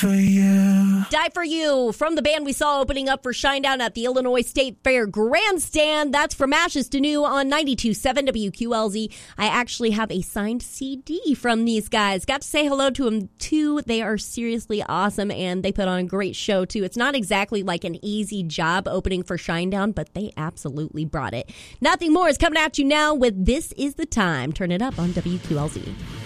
for you. Die for You from the band we saw opening up for Shinedown at the Illinois State Fair Grandstand. That's from Ashes to New on 92.7 WQLZ. I actually have a signed CD from these guys. Got to say hello to them too. They are seriously awesome and they put on a great show too. It's not exactly like an easy job opening for Shinedown, but they absolutely brought it. Nothing More is coming at you now with This Is the Time. Turn it up on WQLZ.